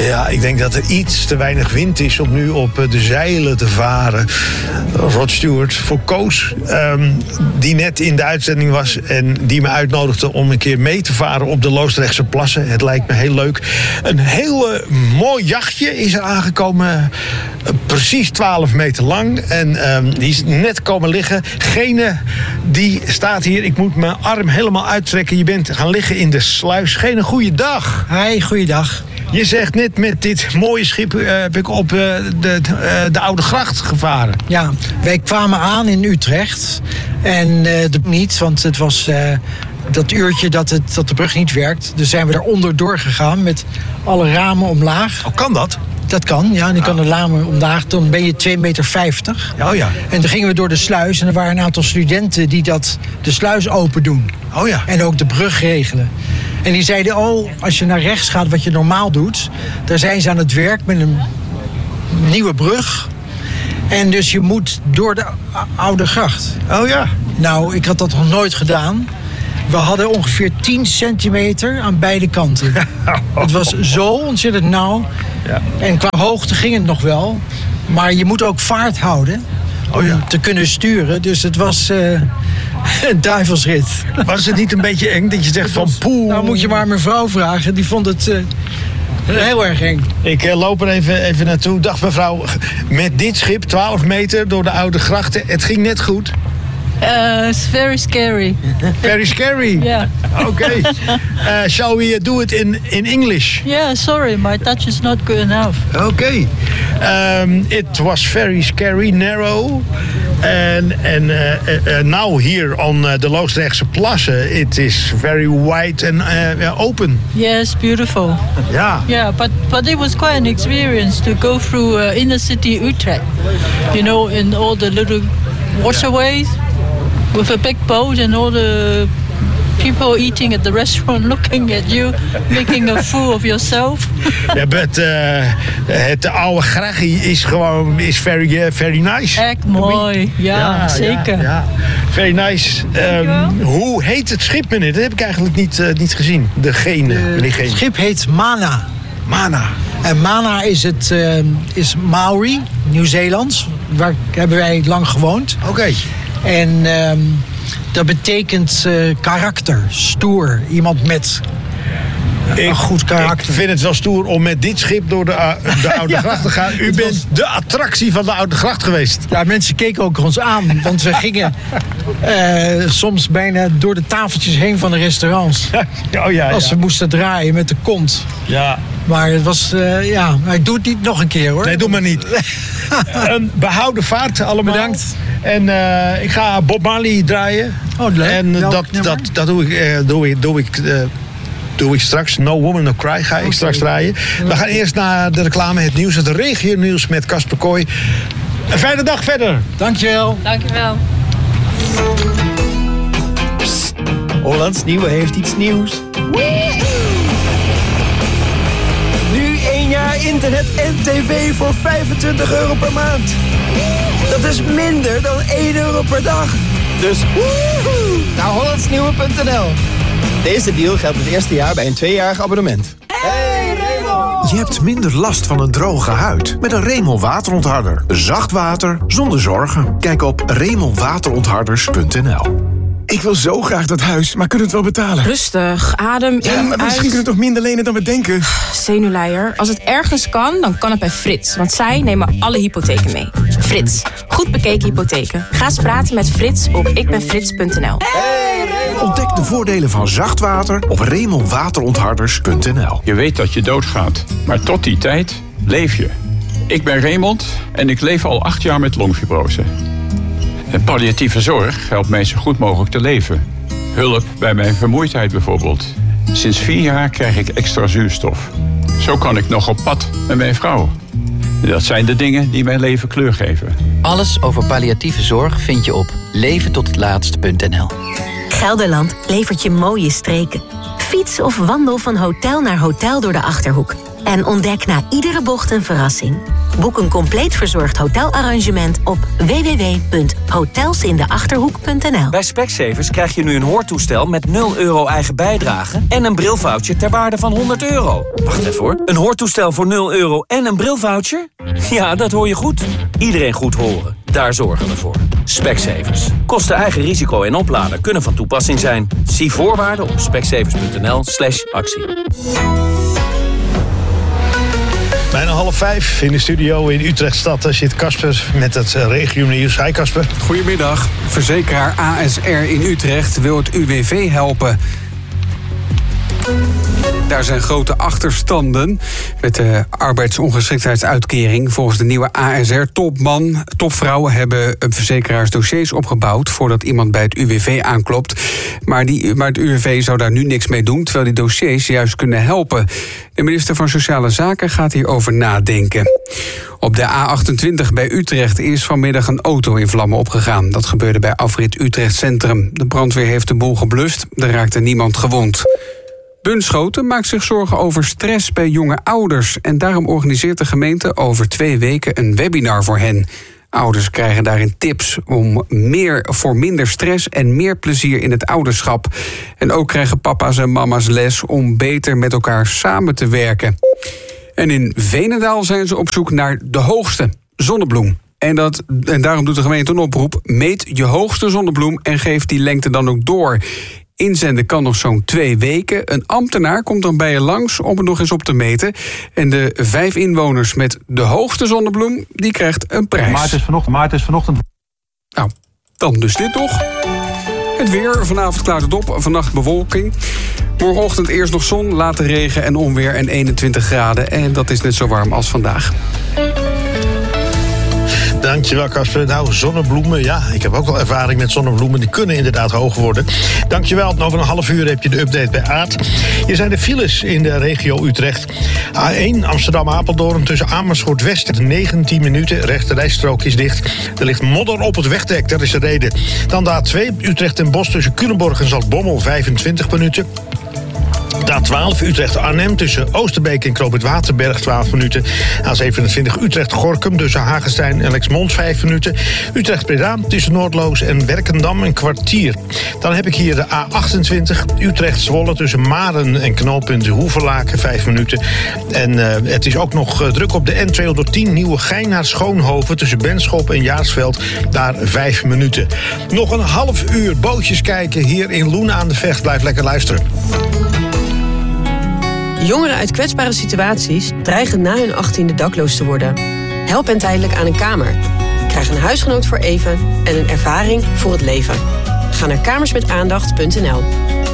Ja, ik denk dat er iets te weinig wind is om nu op de zeilen te varen. Rod Stewart voor Koos, die net in de uitzending was en die me uitnodigde om een keer mee te varen op de Loosdrechtse plassen. Het lijkt me heel leuk. Een heel mooi jachtje is er aangekomen, precies 12 meter lang. En die is net komen liggen. Gene die staat hier, ik moet mijn arm helemaal uittrekken. Je bent gaan liggen in de sluis. Gene, goeiedag. Hi, goeiedag. Je zegt net met dit mooie schip heb ik op de Oude Gracht gevaren. Ja, wij kwamen aan in Utrecht. En niet, want het was dat uurtje dat de brug niet werkt. Dus zijn we eronder doorgegaan met alle ramen omlaag. Oh, kan dat? Dat kan, ja. En dan kan de ramen omlaag. Dan ben je 2,50 meter. Oh ja. En toen gingen we door de sluis. En er waren een aantal studenten die de sluis open doen. Oh ja. En ook de brug regelen. En die zeiden, als je naar rechts gaat wat je normaal doet, daar zijn ze aan het werk met een nieuwe brug. En dus je moet door de Oude Gracht. Oh ja. Nou, ik had dat nog nooit gedaan. We hadden ongeveer 10 centimeter aan beide kanten. Het was zo ontzettend nauw. Ja. En qua hoogte ging het nog wel. Maar je moet ook vaart houden om te kunnen sturen. Dus het was een duivelsrit. Was het niet een beetje eng dat je zegt van poeh? Nou moet je maar mijn vrouw vragen. Die vond het heel erg eng. Ik loop er even naartoe. Dag mevrouw, met dit schip 12 meter door de Oude Grachten. Het ging net goed. It's very scary. Very scary? Yeah. Okay. Shall we do it in English? Yeah, sorry, my Dutch is not good enough. Okay. It was very scary, narrow. And now here on the Loosdrechtse Plassen, it is very wide and open. Yes, beautiful. Yeah. Yeah, but it was quite an experience to go through inner city Utrecht. You know, in all the little waterways. With a big boat and all the people eating at the restaurant looking at you, making a fool of yourself. Ja, but het oude gracht is very nice. Echt mooi, ja, zeker. Ja. Very nice. Hoe heet het schip, meneer? Dat heb ik eigenlijk niet gezien. Het schip heet Mana. Mana. En Mana is Maori, Nieuw-Zeelands. Waar hebben wij lang gewoond. Oké. En dat betekent karakter, stoer. Iemand met een goed karakter. Ik vind het wel stoer om met dit schip door de Oude Gracht te gaan. U bent de attractie van de Oude Gracht geweest. Ja, mensen keken ook ons aan. Want we gingen soms bijna door de tafeltjes heen van de restaurants. Als we moesten draaien met de kont. Ja. Maar het was, ik doe het niet nog een keer, hoor. Nee, doe maar niet. Een behouden vaart allemaal. Bedankt. En ik ga Bob Marley draaien. Oh, leuk. En dat doe ik straks. No Woman No Cry ga ik straks draaien. We gaan eerst naar de reclame, het nieuws, het regio-nieuws met Casper Kooi. Een fijne dag verder. Dankjewel. Dankjewel. Psst. Hollands Nieuwe heeft iets nieuws. Nu 1 jaar internet en tv voor €25 per maand. Dat is minder dan €1 per dag. Dus naar hollandsnieuwe.nl. Deze deal geldt het eerste jaar bij een 2-jarig abonnement. Hey Remel! Je hebt minder last van een droge huid met een Remel waterontharder. Zacht water zonder zorgen. Kijk op remelwaterontharders.nl. Ik wil zo graag dat huis, maar kunnen we het wel betalen? Rustig, adem in, maar misschien kunnen we toch minder lenen dan we denken? Zenuwleier. Als het ergens kan, dan kan het bij Frits. Want zij nemen alle hypotheken mee. Frits. Goed bekeken hypotheken. Ga eens praten met Frits op ikbenfrits.nl. Ontdek de voordelen van zacht water op remelwaterontharders.nl. Je weet dat je doodgaat, maar tot die tijd leef je. Ik ben Raymond en ik leef al 8 jaar met longfibrose. En palliatieve zorg helpt mij zo goed mogelijk te leven. Hulp bij mijn vermoeidheid bijvoorbeeld. Sinds 4 jaar krijg ik extra zuurstof. Zo kan ik nog op pad met mijn vrouw. Dat zijn de dingen die mijn leven kleur geven. Alles over palliatieve zorg vind je op leventothetlaatst.nl. Gelderland levert je mooie streken. Fiets of wandel van hotel naar hotel door de Achterhoek. En ontdek na iedere bocht een verrassing. Boek een compleet verzorgd hotelarrangement op www.hotelsindeachterhoek.nl. Bij Specsavers krijg je nu een hoortoestel met €0 eigen bijdrage en een brilvoucher ter waarde van €100. Wacht even hoor. Een hoortoestel voor €0 en een brilvoucher? Ja, dat hoor je goed. Iedereen goed horen. Daar zorgen we voor. Specsavers. Kosten eigen risico en opladen kunnen van toepassing zijn. Zie voorwaarden op specsavers.nl/actie. Bijna 4:30 in de studio in Utrechtstad. Daar zit Casper met het regionieuws. Hi Casper. Goedemiddag. Verzekeraar ASR in Utrecht wil het UWV helpen. Daar zijn grote achterstanden met de arbeidsongeschiktheidsuitkering. Volgens de nieuwe ASR-topvrouwen hebben verzekeraars dossiers opgebouwd voordat iemand bij het UWV aanklopt. Maar het UWV zou daar nu niks mee doen, terwijl die dossiers juist kunnen helpen. De minister van Sociale Zaken gaat hierover nadenken. Op de A28 bij Utrecht is vanmiddag een auto in vlammen opgegaan. Dat gebeurde bij afrit Utrecht Centrum. De brandweer heeft de boel geblust, er raakte niemand gewond. Bunschoten maakt zich zorgen over stress bij jonge ouders. En daarom organiseert de gemeente over 2 weken een webinar voor hen. Ouders krijgen daarin tips voor minder stress en meer plezier in het ouderschap. En ook krijgen papa's en mama's les om beter met elkaar samen te werken. En in Veenendaal zijn ze op zoek naar de hoogste zonnebloem. En daarom doet de gemeente een oproep. Meet je hoogste zonnebloem en geef die lengte dan ook door. Inzenden kan nog zo'n 2 weken. Een ambtenaar komt dan bij je langs om het nog eens op te meten. En de 5 inwoners met de hoogste zonnebloem, die krijgt een prijs. Maart is vanochtend. Nou, dan dus dit nog. Het weer. Vanavond klaart het op. Vannacht bewolking. Morgenochtend eerst nog zon, later regen en onweer en 21 graden. En dat is net zo warm als vandaag. Dankjewel, Casper. Nou, zonnebloemen. Ja, ik heb ook wel ervaring met zonnebloemen. Die kunnen inderdaad hoog worden. Dankjewel. Over een half uur heb je de update bij Aard. Hier zijn de files in de regio Utrecht. A1 Amsterdam-Apeldoorn tussen Amersfoort West 19 minuten. Rechterrijstrook is dicht. Er ligt modder op het wegdek. Dat is de reden. Dan de A2 Utrecht en Bosch tussen Culemborg en Zaltbommel 25 minuten. De A12 Utrecht-Arnhem tussen Oosterbeek en Knoop-het-Waterberg 12 minuten. A27 Utrecht-Gorkum tussen Hagestein en Lexmond 5 minuten. Utrecht-Breda tussen Noordloos en Werkendam een kwartier. Dan heb ik hier de A28 Utrecht-Zwolle tussen Maren en knooppunt Hoevelaken 5 minuten. En het is ook nog druk op de N210 Nieuwegein naar Schoonhoven tussen Benschop en Jaarsveld. Daar 5 minuten. Nog een half uur bootjes kijken hier in Loenen aan de Vecht. Blijf lekker luisteren. Jongeren uit kwetsbare situaties dreigen na hun 18e dakloos te worden. Help hen tijdelijk aan een kamer. Krijg een huisgenoot voor even en een ervaring voor het leven. Ga naar kamersmetaandacht.nl.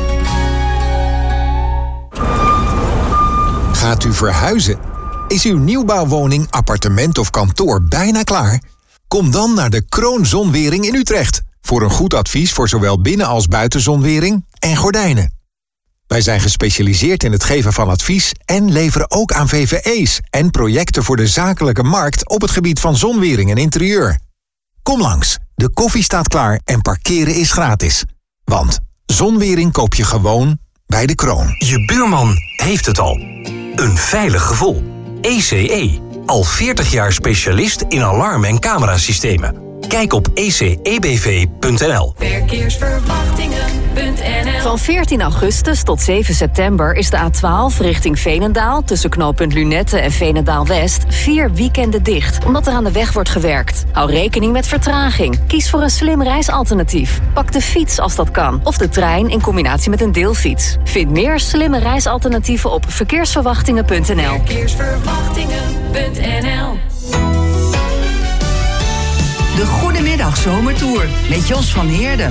Gaat u verhuizen? Is uw nieuwbouwwoning, appartement of kantoor bijna klaar? Kom dan naar de Kroon Zonwering in Utrecht. Voor een goed advies voor zowel binnen- als buitenzonwering en gordijnen. Wij zijn gespecialiseerd in het geven van advies en leveren ook aan VVE's en projecten voor de zakelijke markt op het gebied van zonwering en interieur. Kom langs, de koffie staat klaar en parkeren is gratis. Want zonwering koop je gewoon bij de Kroon. Je buurman heeft het al. Een veilig gevoel. ECE, al 40 jaar specialist in alarm- en camerasystemen. Kijk op ecebv.nl. Verkeersverwachtingen.nl. Van 14 augustus tot 7 september is de A12 richting Veenendaal tussen knooppunt Lunette en Veenendaal-West 4 weekenden dicht, omdat er aan de weg wordt gewerkt. Hou rekening met vertraging. Kies voor een slim reisalternatief. Pak de fiets als dat kan, of de trein in combinatie met een deelfiets. Vind meer slimme reisalternatieven op verkeersverwachtingen.nl. Verkeersverwachtingen.nl. De Goedemiddag Zomertour met Jos van Heerden.